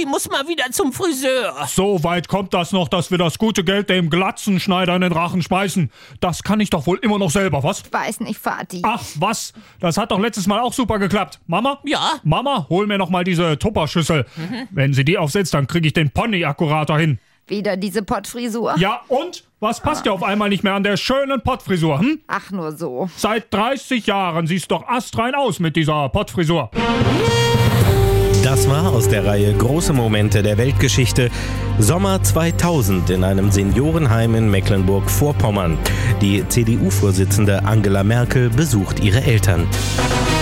muss mal wieder zum Friseur. So weit kommt das noch, dass wir das gute Geld dem Glatzenschneider in den Rachen schmeißen. Das kann ich doch wohl immer noch selber, was? Ich weiß nicht, Vati. Ach, was? Das hat doch letztes Mal auch super geklappt. Mama? Ja? Mama, hol mir noch mal diese Tupperschüssel. Wenn sie die aufsetzt, dann kriege ich den Pony akkurater hin. Wieder diese Pottfrisur? Ja, und? Was passt ja auf einmal nicht mehr an der schönen Pottfrisur, hm? Ach, nur so. Seit 30 Jahren siehst doch astrein aus mit dieser Pottfrisur. Das war aus der Reihe Große Momente der Weltgeschichte Sommer 2000 in einem Seniorenheim in Mecklenburg-Vorpommern. Die CDU-Vorsitzende Angela Merkel besucht ihre Eltern.